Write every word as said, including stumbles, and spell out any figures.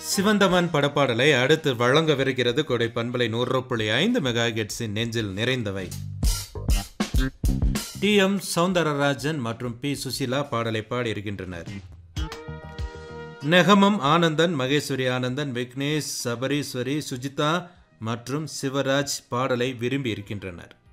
சிவந்தவன் படப்பாடலை அடுத்து வழங்கவிருக்கிறது கொடை பண்பலை நூறு புள்ளி ஐந்து மெகா ஹெர்ட்ஸின் நெஞ்சில் நிறைந்தவை. டி எம் சௌந்தரராஜன் மற்றும் பி சுசிலா பாடலை பாடியிருக்கின்றனர். நெகமம் ஆனந்தன், மகேஸ்வரி ஆனந்தன், விக்னேஷ், சபரீஸ்வரி, சுஜிதா மற்றும் சிவராஜ் பாடலை விரும்பி இருக்கின்றனர்.